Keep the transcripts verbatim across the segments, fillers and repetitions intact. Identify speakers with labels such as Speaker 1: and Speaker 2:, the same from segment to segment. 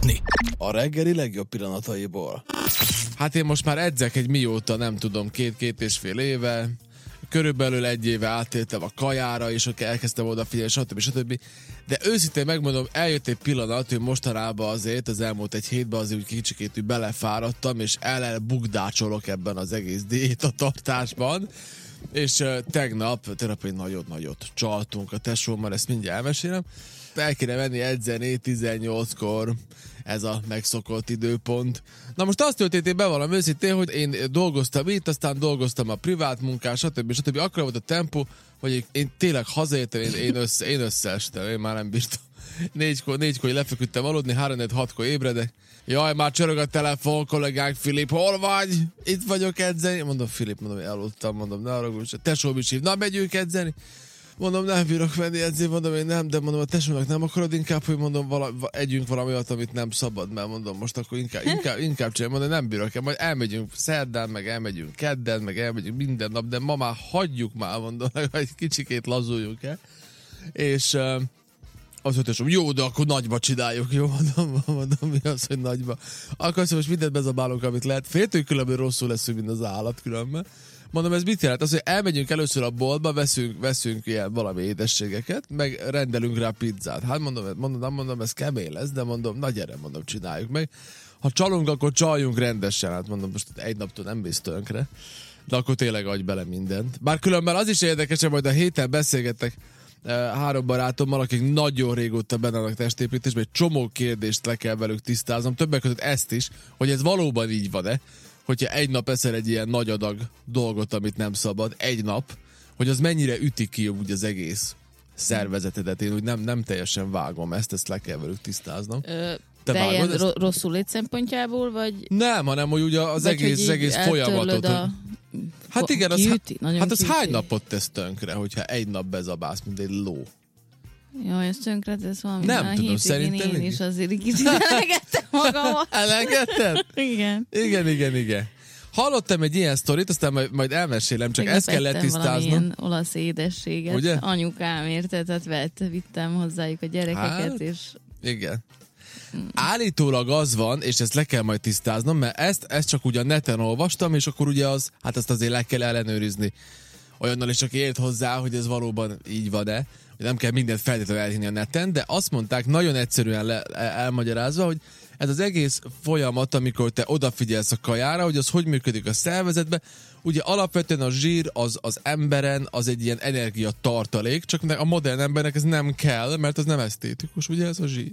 Speaker 1: kapni.
Speaker 2: A reggeli legjobb pillanataiból.
Speaker 3: Hát én most már edzek egy mióta, nem tudom, két-két és fél éve. Körülbelül egy éve átéltem a kajára, és elkezdtem odafigyelni, stb. stb. De őszintén megmondom, eljött egy pillanat, hogy mostanában azért az elmúlt egy hétben azért úgy kicsikét úgy belefáradtam, és el-elbukdácsolok ebben az egész diétatartásban. És uh, tegnap, tegnap egy nagyot-nagyot csaltunk a tesómmal, ezt mindjárt elmesélem. El kéne menni edzeni tizennyolckor, ez a megszokott időpont. Na most azt történt, én bevallom őszintén, hogy én dolgoztam itt, aztán dolgoztam a privát munkás, stb. stb. Akkor volt a tempó, hogy én tényleg hazaértem, én, én, össze, én összeestem, én már nem bírtam. Négykor, négykor lefeküdtem aludni, három hatkor ébredek. Jaj, már csörög a telefon, kollégánk, Filip, hol vagy? Itt vagyok edzeni. Mondom, Filip, mondom, eludtam, mondom, ne haragudj, tesóm is hív, na megyünk edzeni. Mondom, nem bírok menni edzeni, mondom, én nem, de mondom, a tesómnak nem akarod inkább, hogy mondom, vala, együnk valami olyat, amit nem szabad, mert mondom, most akkor inkább, inkább, inkább csinálj, mondom, nem bírok el, majd elmegyünk szerdán, meg elmegyünk kedden, meg elmegyünk minden nap, de ma már hagyjuk már, mondom, egy kicsikét lazuljunk el. És uh, azt mondtam, jó, de akkor nagyba csináljuk, jó, mondom, mondom, mi az, hogy nagyba. Akkor azt most mindent bezabálunk, amit lehet. Féltünk, különben rosszul leszünk, mint az állat különben. Mondom, ez mit jelent? Az, hogy elmegyünk először a boltba, veszünk, veszünk ilyen valami édességeket, meg rendelünk rá pizzát. Hát mondom, mondom, nem mondom, ez kemény lesz, de mondom, na gyere, mondom, csináljuk meg. Ha csalunk, akkor csaljunk rendesen. Hát mondom, most egy naptól nem mész tönkre, de akkor tényleg adj bele mindent. Bár különben az is érdekes, hogy majd a héten beszélgettek három barátommal, akik nagyon régóta benne vannak testépítésben, egy csomó kérdést le kell velük tisztáznom, többek között ezt is, hogy ez valóban így van-e, hogyha egy nap eszel egy ilyen nagy adag dolgot, amit nem szabad, egy nap, hogy az mennyire üti ki úgy az egész szervezetedet. Én úgy nem, nem teljesen vágom ezt, ezt le kell velük tisztáznom.
Speaker 4: Ö,
Speaker 3: Te
Speaker 4: de ilyen
Speaker 3: ezt?
Speaker 4: rosszul lét szempontjából, vagy...
Speaker 3: Nem, hanem hogy ugye az
Speaker 4: vagy
Speaker 3: egész, az egész folyamatot.
Speaker 4: A...
Speaker 3: Hogy... Hát igen, az,
Speaker 4: kiüti,
Speaker 3: hát az
Speaker 4: kiüti.
Speaker 3: hány napot tesz tönkre, hogyha egy nap bezabálsz, mint egy ló?
Speaker 4: Jaj, ez tönkre tesz valami.
Speaker 3: Nem
Speaker 4: a
Speaker 3: tudom, szerintem
Speaker 4: én
Speaker 3: igen.
Speaker 4: is azért kicsit elengedtem magamat.
Speaker 3: Elengedted?
Speaker 4: Igen.
Speaker 3: Igen, igen, igen. Hallottam egy ilyen sztorit, aztán majd, majd elmesélem, csak
Speaker 4: Még
Speaker 3: ezt kell
Speaker 4: vettem
Speaker 3: letisztáznom.
Speaker 4: valamilyen olasz édességet.
Speaker 3: Ugye?
Speaker 4: Anyukám érte, tehát vett, vittem hozzájuk a gyerekeket,
Speaker 3: Hát,
Speaker 4: és...
Speaker 3: Igen. Állítólag az van, és ezt le kell majd tisztáznom, mert ezt, ezt csak ugye a neten olvastam, és akkor ugye az, hát azt azért le kell ellenőrizni. Olyannal is csak ért hozzá, hogy ez valóban így van-e. Nem kell mindent feltétlenül elhinni a neten, de azt mondták nagyon egyszerűen le, elmagyarázva, hogy ez az egész folyamat, amikor te odafigyelsz a kajára, hogy az hogy működik a szervezetben. Ugye alapvetően a zsír az, az emberen az egy ilyen energiatartalék, csak a modern embernek ez nem kell, mert az nem esztétikus, ugye ez a zsír.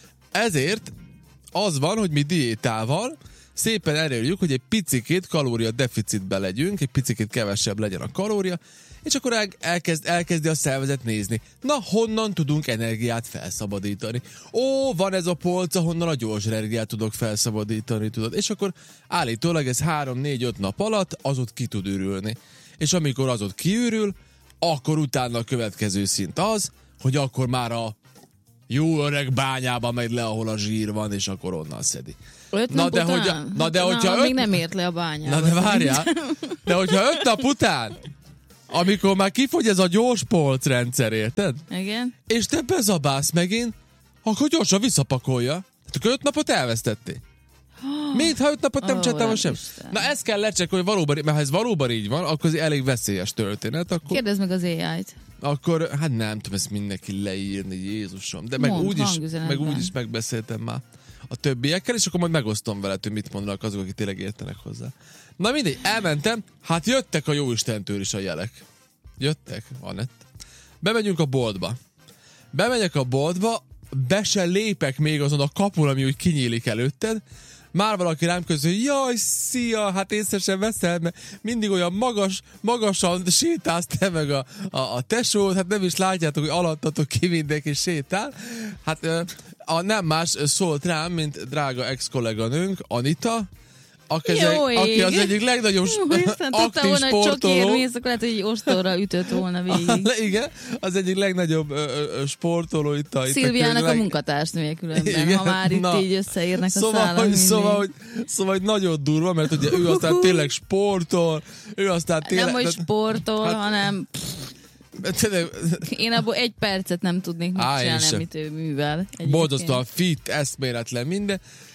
Speaker 3: Ezért az van, hogy mi diétával szépen elérjük, hogy egy picikét kalória deficitbe legyünk, egy picikét kevesebb legyen a kalória, és akkor el, elkezd, elkezdi a szervezet nézni. Na, honnan tudunk energiát felszabadítani? Ó, van ez a polc, honnan a gyors energiát tudok felszabadítani, tudod? És akkor állítólag ez három négy öt nap alatt az ott ki tud ürülni. És amikor az ott kiürül, akkor utána a következő szint az, hogy akkor már a jó öreg bányába megy le, ahol a zsír van, és akkor onnan szedi.
Speaker 4: Öt
Speaker 3: na,
Speaker 4: nap
Speaker 3: de
Speaker 4: után?
Speaker 3: Hogy a, na, de
Speaker 4: na,
Speaker 3: hogyha
Speaker 4: még
Speaker 3: öt...
Speaker 4: nem ért le a bányába.
Speaker 3: Na, de várjál. De hogyha öt nap után, amikor már kifogy ez a gyors polcrendszer, érted?
Speaker 4: Igen.
Speaker 3: És te bezabálsz megint, akkor gyorsan visszapakolja. Hát akkor öt napot elvesztettél. Mintha öt napot nem
Speaker 4: Ó,
Speaker 3: csináltam sem.
Speaker 4: Isten.
Speaker 3: Na ezt kell lecsekkolni, hogy valóban, mert ha ez valóban így van, akkor ez elég veszélyes történet. Akkor,
Speaker 4: Kérdezd meg az á í-t.
Speaker 3: akkor hát nem tudom ezt mindenki leírni, Jézusom. De meg
Speaker 4: Mond,
Speaker 3: úgy is,
Speaker 4: hangüzenetben.
Speaker 3: meg úgy is megbeszéltem már a többiekkel, és akkor majd megosztom veled, hogy mit mondanak azok, akik tényleg értenek hozzá. Na mindegy, elmentem, hát jöttek a jóistentől is a jelek. Jöttek, Anett. Bemegyünk a boltba. Bemegyek a boltba, be se lépek még azon a kapun, ami úgy kinyílik előtted, már valaki rám közül, jaj, szia, hát észre sem veszel, mert mindig olyan magas, magasan sétálsz te meg a, a, a tesót, hát nem is látjátok, hogy alattatok ki mindenki sétál. Hát a nem más szólt rám, mint drága ex-kolléganőnk, Anita, aki, az, egy, aki az egyik legnagyobb aktív sportoló.
Speaker 4: Mész, akkor lehet, hogy egy ostorra ütött volna végig.
Speaker 3: Igen, az egyik legnagyobb ö, ö, sportoló itt a...
Speaker 4: Szilviának
Speaker 3: a,
Speaker 4: a munkatársnője különben,
Speaker 3: igen,
Speaker 4: ha már itt
Speaker 3: na,
Speaker 4: így összeérnek
Speaker 3: szóval,
Speaker 4: a szállam.
Speaker 3: hogy, szóval, hogy, szóval, hogy nagyon durva, mert ugye ő aztán tényleg sportol, ő aztán tényleg...
Speaker 4: Nem, hogy sportol,
Speaker 3: hát,
Speaker 4: hanem... Én abból egy percet nem tudnék mit
Speaker 3: Á, én
Speaker 4: csinálni,
Speaker 3: sem.
Speaker 4: amit ő művel. Egyébként.
Speaker 3: Boldoztalan, fit, eszméletlen, minden.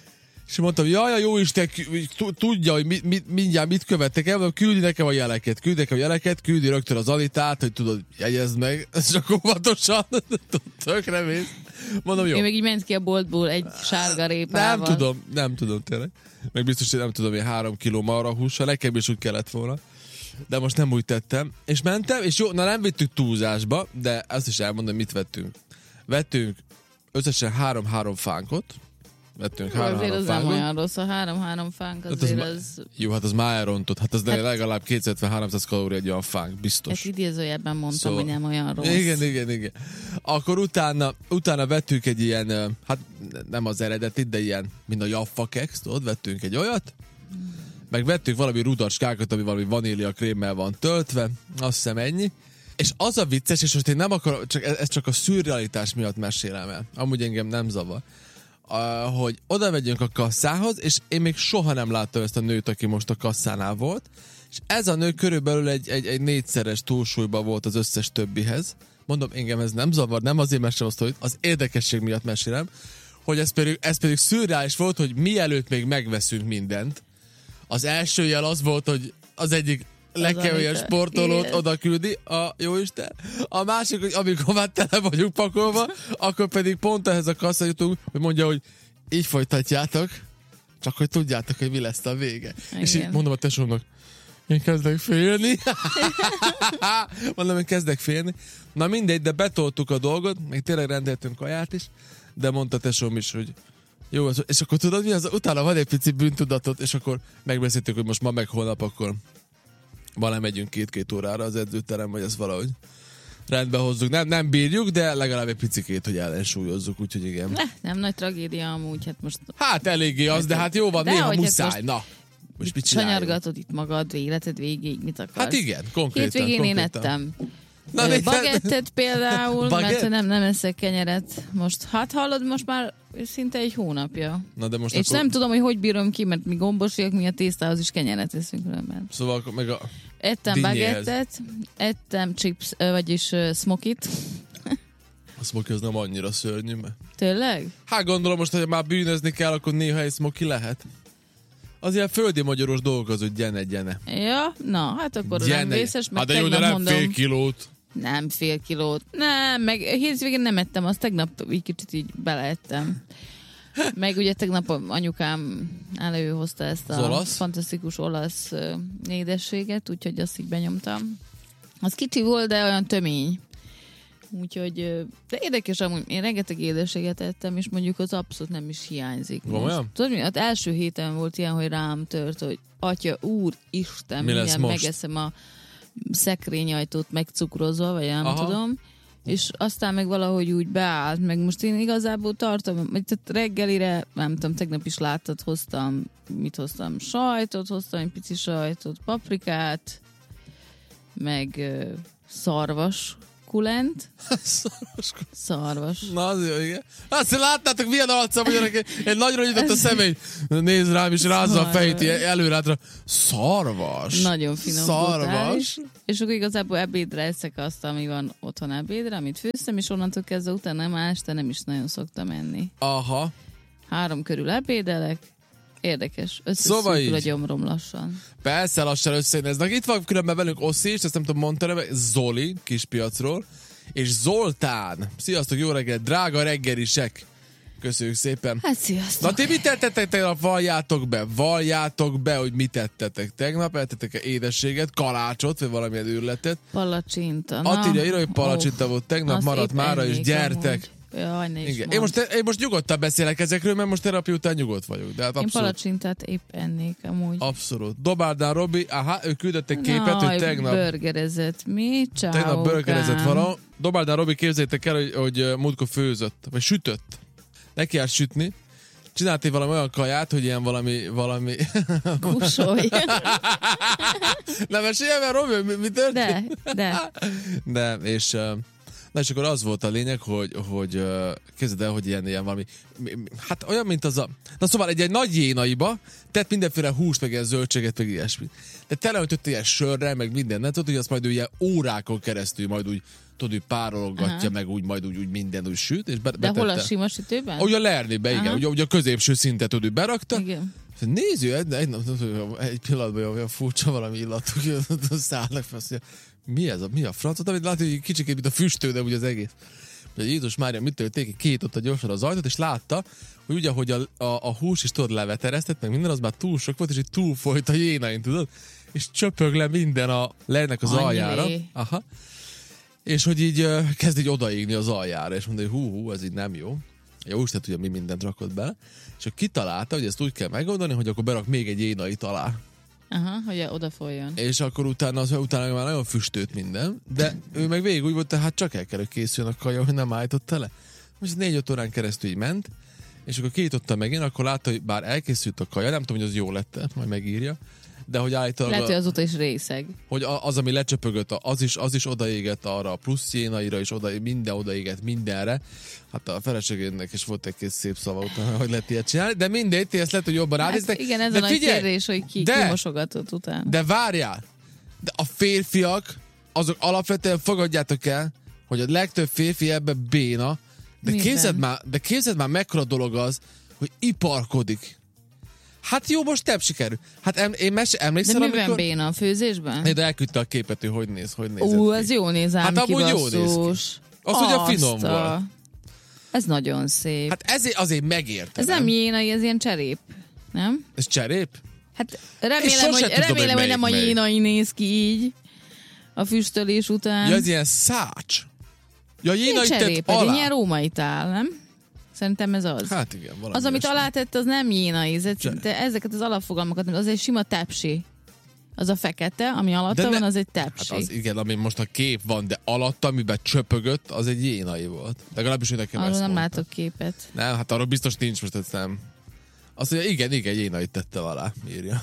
Speaker 3: És mondtam, jaj, a jó Isten tudja, hogy mi, mi, mindjárt mit követtek el, mondom, küldi nekem a jeleket, küldi nekem a jeleket, küldi rögtön az Anitát, hogy tudod, jegyezd meg, ez csak óvatosan, tökre mész. Mondom, jó.
Speaker 4: Ő meg így ment ki a boltból egy sárga répával.
Speaker 3: Nem tudom, nem tudom tényleg. Meg biztos, hogy nem tudom, hogy három kiló marhahússal, nekem is úgy kellett volna. De most nem úgy tettem. És mentem, és jó, na nem vittük túlzásba, de azt is elmondom, mit vettünk. Vettünk összesen három-három fánkot. Vettünk
Speaker 4: Jó, azért
Speaker 3: három-három
Speaker 4: az nem
Speaker 3: fánkot.
Speaker 4: olyan rossz, a három-három fánk
Speaker 3: Hát az
Speaker 4: azért
Speaker 3: ma-
Speaker 4: az...
Speaker 3: Jó, hát az már elrontott. Hát az
Speaker 4: Hát-
Speaker 3: legalább kétszázötven-háromszáz kalória egy olyan fánk, biztos.
Speaker 4: Ezt idézőjelben mondtam,
Speaker 3: Szóval-
Speaker 4: hogy nem olyan rossz.
Speaker 3: Igen, igen, igen. Akkor utána, utána vettünk egy ilyen, ö, hát nem az eredetit, de ilyen, mint a Jaffa Kex, tudod, vettünk egy olyat, meg vettünk valami rudacskákat, ami valami vanília krémmel van töltve, azt hiszem ennyi. És az a vicces, és most én nem akarom, csak ez csak a szürrealitás miatt mesélem el. Amúgy engem nem zavar. Uh, hogy oda megyünk a kasszához, és én még soha nem láttam ezt a nőt, aki most a kasszánál volt, és ez a nő körülbelül egy, egy, egy négyszeres túlsúlyban volt az összes többihez. Mondom, engem ez nem zavar, nem azért mesélem azt, hogy az érdekesség miatt mesélem, hogy ez pedig, ez pedig szürreális volt, hogy mielőtt még megveszünk mindent, az első jel az volt, hogy az egyik legkevésbé
Speaker 4: Anita.
Speaker 3: sportolót
Speaker 4: Igen.
Speaker 3: oda küldi, a jóisten. A másik, hogy amikor már tele vagyunk pakolva, akkor pedig pont ehhez a kasszá jutunk, hogy mondja, hogy így folytatjátok, csak hogy tudjátok, hogy mi lesz a vége.
Speaker 4: Igen.
Speaker 3: És így mondom a tesómnak, én kezdek félni. Mondom, én kezdek félni. Na mindegy, de betoltuk a dolgot, még tényleg rendeltünk kaját is, de mondta tesóm is, hogy jó, az- és akkor tudod mi az? Utána van egy pici bűntudatot, és akkor megbeszéltük, hogy most ma meg holnap akkor valami megyünk két-két órára az edzőterem, vagy ezt valahogy rendbe hozzuk. Nem, nem bírjuk, de legalább egy picikét, hogy ellensúlyozzuk, úgyhogy igen.
Speaker 4: Ne, nem nagy tragédia amúgy, hát most
Speaker 3: Hát eléggé az, de hát jó van,
Speaker 4: De
Speaker 3: néha
Speaker 4: hogy hát
Speaker 3: muszáj.
Speaker 4: most-
Speaker 3: Na, most mit csináljunk?
Speaker 4: sanyargatod itt magad életed végéig, mit akarsz?
Speaker 3: Hát igen, konkrétan.
Speaker 4: Hétvégén én
Speaker 3: konkrétan.
Speaker 4: ettem.
Speaker 3: Na,
Speaker 4: Ö,
Speaker 3: de-
Speaker 4: Bagettet például,
Speaker 3: Bagett?
Speaker 4: mert nem, nem eszek kenyeret. Most, hát hallod, most már szinte egy hónapja.
Speaker 3: Na, de most
Speaker 4: És
Speaker 3: akkor...
Speaker 4: nem tudom, hogy hogy bírom ki, mert mi gombosiak, mi a tésztához is kenyeret eszünk különben.
Speaker 3: Szóval akkor meg a...
Speaker 4: Ettem
Speaker 3: Dinnyéhez.
Speaker 4: bagettet, ettem chips, ö, vagyis uh, smokit.
Speaker 3: A smoky az nem annyira szörnyű, mert...
Speaker 4: Tényleg?
Speaker 3: Hát gondolom most, hogy már bűnözni kell, akkor néha egy smoky lehet. Az ilyen földi magyaros dolgok az, hogy gyene, gyene.
Speaker 4: Ja, na, hát akkor nem vészes, meg
Speaker 3: Hát de jó, de
Speaker 4: tegnap
Speaker 3: nem
Speaker 4: mondom.
Speaker 3: fél kilót.
Speaker 4: Nem fél kilót. Nem, meg hétvégén nem ettem, azt tegnap így kicsit így beleettem. Meg ugye tegnap anyukám előhozta ezt
Speaker 3: Az
Speaker 4: a
Speaker 3: olasz?
Speaker 4: fantasztikus olasz ö, édességet, úgyhogy azt így benyomtam. Az kicsi volt, de olyan tömény. Úgyhogy, ö, de érdekes amúgy, én rengeteg édességet ettem, és mondjuk az abszolút nem is hiányzik.
Speaker 3: Van
Speaker 4: most.
Speaker 3: olyan?
Speaker 4: Tudod mi, az első héten volt ilyen, hogy rám tört, hogy atya, úr, Isten,
Speaker 3: Mi lesz
Speaker 4: mindjárt
Speaker 3: most?
Speaker 4: megeszem a szekrényajtót megcukrozva, vagy nem
Speaker 3: Aha.
Speaker 4: tudom. És aztán meg valahogy úgy beállt, meg most én igazából tartom, vagy tehát reggelire, nem tudom, tegnap is láttad, hoztam, mit hoztam, sajtot, hoztam egy pici sajtot, paprikát, meg ö, szarvas kulent,
Speaker 3: Szoros.
Speaker 4: szarvas.
Speaker 3: Na az jó, igen. Azt láttátok, milyen arcam vagyok, egy, egy nagyra nyitott a személy. Nézd rám, és rázza a fejét ilyen előrátra. Szarvas.
Speaker 4: Nagyon finom,
Speaker 3: Szarvas.
Speaker 4: brutális. És akkor igazából ebédre eszek azt, ami van otthon ebédre, amit főztem, és onnantól kezdve utána már este nem is nagyon szoktam enni.
Speaker 3: Aha.
Speaker 4: Három körül ebédelek, érdekes,
Speaker 3: Szóval
Speaker 4: összeszűkül
Speaker 3: így.
Speaker 4: a gyomrom lassan.
Speaker 3: Persze, lassan összejönnek. Itt van különben velünk Oszi is, ezt nem tudom, mondta neve, Zoli, Kispiacról, és Zoltán. Sziasztok, jó reggel, drága reggelisek. Köszönjük szépen.
Speaker 4: Hát sziasztok!
Speaker 3: Na ti mit tettetek tegnap? Valljátok be, valljátok be, hogy mit tettetek tegnap. Ettetek-e édességet, kalácsot, vagy valamilyen őrletet?
Speaker 4: Palacsinta. Na,
Speaker 3: Attila írja, hogy
Speaker 4: ó,
Speaker 3: palacsinta volt tegnap,
Speaker 4: azt
Speaker 3: maradt
Speaker 4: épp
Speaker 3: mára, és
Speaker 4: ennék
Speaker 3: gyertek.
Speaker 4: amúgy. Jaj, ne is
Speaker 3: Igen.
Speaker 4: mondd.
Speaker 3: Én most, én most nyugodtan beszélek ezekről, mert most terapia után nyugodt vagyok. De hát
Speaker 4: Én
Speaker 3: abszolút.
Speaker 4: palacsintát épp ennék amúgy.
Speaker 3: Abszolút. Dobárdán Robi, aha, ő küldött egy képet,
Speaker 4: Naj,
Speaker 3: hogy tegnap,
Speaker 4: burgerezett. Mi? Ciao,
Speaker 3: tegnap burgerezett valahol. Dobárdán Robi, képzeljétek el, hogy, hogy uh, múltkor főzött, vagy sütött. Neki állt sütni. Csináltél valami olyan kaját, hogy ilyen valami... valami...
Speaker 4: Kusolj.
Speaker 3: Nem, mesélj, mert Robi, mi, mi történt?
Speaker 4: De, de.
Speaker 3: De, és uh, Na és akkor az volt a lényeg, hogy, hogy uh, képzeld el, hogy ilyen, ilyen valami, hát olyan, mint az a... Na szóval egy, egy nagy jénaiba tett mindenféle húst, meg ilyen zöldséget, meg ilyesmit. De teleöntötte ilyen sörrel, meg minden, nem tudod, hogy azt majd ő ilyen órákon keresztül majd úgy, tudod, úgy párolgatja, aha, meg úgy majd úgy, úgy minden úgy süt. És be,
Speaker 4: de
Speaker 3: betette.
Speaker 4: hol a sima sütőben?
Speaker 3: Úgy a lernébe, igen. Ugye, ugye a középső szintet tudod, berakta.
Speaker 4: Igen.
Speaker 3: Nézzük, egy, egy, egy pillanatban olyan furcsa valami illatok szállnak fel. Mi ez a, mi a francot, amit látja, hogy kicsikét, mint a füstő, de ugye az egész. Jézus Mária, mit történik? Kinyitotta gyorsan az ajtót, és látta, hogy ugye, hogy a, a, a hús is tudod leveteresztett, meg minden, az már túl sok volt, és így túl folyt a jénain, tudod? És csöpög le minden a lejnek az
Speaker 4: Annyi
Speaker 3: aljára.
Speaker 4: lé.
Speaker 3: Aha. És hogy így uh, kezd így odaégni az aljára, és mondja, hogy hú, hú, ez így nem jó. Jó, úgy tudja, mi mindent rakott bele. És akkor kitalálta, hogy ezt úgy kell megoldani, hogy akkor berak még egy jénait alá.
Speaker 4: Aha, hogy odafoljon.
Speaker 3: És akkor utána, az, utána már nagyon füstölt minden, de ő meg végig úgy volt, tehát csak el kell, hogy készüljön a kaja, hogy nem állította le. Most négy-öt órán keresztül így ment, és akkor kinyitotta megint, akkor látta, hogy bár elkészült a kaja, nem tudom, hogy az jó lett, majd megírja, de hogy állítólag...
Speaker 4: Lehet, hogy azóta is részeg.
Speaker 3: Hogy az, ami lecsöpögött, az is, az is odaégett arra a plusz jénaira, és oda, minden odaégett mindenre. Hát a feleségének is volt egy kis szép szava utána, hogy lehet ilyet csinálni, de mindegy, ti ezt lehet, hogy jobban ránéztek.
Speaker 4: Hát igen, ez
Speaker 3: de
Speaker 4: a nagy
Speaker 3: figyelj,
Speaker 4: kérdés, hogy ki
Speaker 3: de,
Speaker 4: kimosogatott utána.
Speaker 3: De várjál! De a férfiak, azok alapvetően fogadjátok el, hogy a legtöbb férfi ebben béna, de képzeld már, de képzeld már mekkora dolog az, hogy iparkodik. Hát jó, most nem sikerül. Hát em, én mes- emlékszem,
Speaker 4: de miben
Speaker 3: amikor...
Speaker 4: béna? A főzésben?
Speaker 3: De elküldte a képet, hogy hogy néz, hogy néz.
Speaker 4: Ú, ez jó néz ám
Speaker 3: hát
Speaker 4: ki,
Speaker 3: amúgy jó néz ki. Az ugye finom volt.
Speaker 4: Ez nagyon szép.
Speaker 3: Hát ezért azért megérte.
Speaker 4: Ez nem jénai, ez ilyen cserép, nem?
Speaker 3: Ez cserép?
Speaker 4: Hát remélem, hogy,
Speaker 3: tudom,
Speaker 4: remélem, hogy, hogy nem a
Speaker 3: melyik.
Speaker 4: jénai néz ki így a füstölés után.
Speaker 3: Ja, ez ilyen szács. Ja, jénai
Speaker 4: cserép,
Speaker 3: tett alá.
Speaker 4: egy ilyen római tál, nem? Szerintem ez az.
Speaker 3: Hát igen, valami
Speaker 4: az, amit
Speaker 3: esmi.
Speaker 4: alátett, az nem jénai, de ezeket az alapfogalmakat, az egy sima tepsi. Az a fekete, ami alatta
Speaker 3: ne...
Speaker 4: van, az egy tepsi.
Speaker 3: Hát az igen, ami most a kép van, de alatta, amiben csöpögött, az egy jénai volt. Legalábbis hogy nekem
Speaker 4: arról
Speaker 3: ezt
Speaker 4: nem
Speaker 3: mondta.
Speaker 4: látok képet.
Speaker 3: Nem, hát arról biztos nincs most, ezt nem. Azt mondja, igen, igen, jénait tette alá, írja.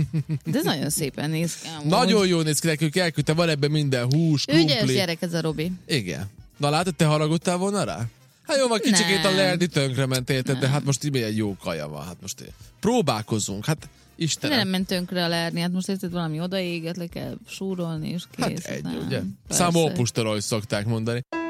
Speaker 4: De ez nagyon szépen néz ki. Amúgy.
Speaker 3: Nagyon jól néz ki nekünk, elküldte, van ebben minden hús, krumpli.
Speaker 4: Ügyes gyerek ez a Robi.
Speaker 3: Igen. Na látod, te haragudtál volna rá? Hát jó, van kicsikét a lerdi tönkre ment, érted, de hát most így egy jó kaja van, hát most próbálkozzunk, hát Istenem.
Speaker 4: Nem ment tönkre a lerni, hát most érted, valami odaéget, le kell súrolni, és kész.
Speaker 3: Hát egy,
Speaker 4: nem.
Speaker 3: ugye?
Speaker 4: Persze.
Speaker 3: Számolpusterol, szokták mondani.